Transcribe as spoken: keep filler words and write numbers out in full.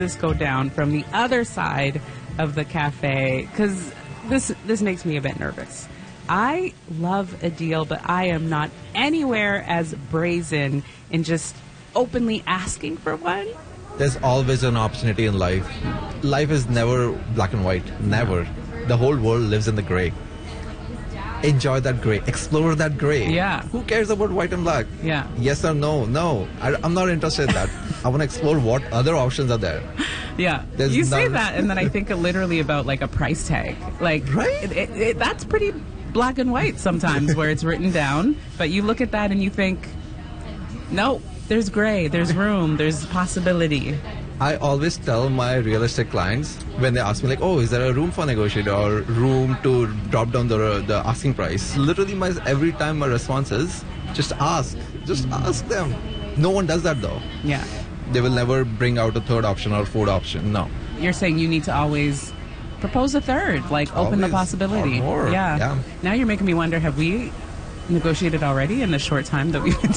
this go down from the other side of the cafe? Because this this makes me a bit nervous. I love a deal, but I am not anywhere as brazen in just openly asking for one. There's always an opportunity in life. Life is never black and white. Never. The whole world lives in the gray. Enjoy that gray. Explore that gray. Yeah. Who cares about white and black? Yeah. Yes or no? No. I, I'm not interested in that. I want to explore what other options are there. Yeah. There's you say none- that, and then I think literally about like a price tag. Like, Right? it, it, it, that's pretty black and white sometimes where it's written down. But you look at that and you think, no, there's gray, there's room, there's possibility. I always tell my real estate clients when they ask me like, oh, is there a room for negotiation or room to drop down the the asking price? Literally, my every time my response is just ask, just ask them. No one does that though. Yeah. They will never bring out a third option or fourth option. No. You're saying you need to always propose a third, like open the Always, possibility. or more, Yeah. yeah. Now you're making me wonder, have we negotiated already in the short time that we've been